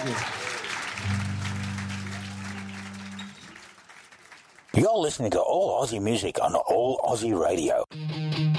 You're listening to All Aussie Music on All Aussie Radio.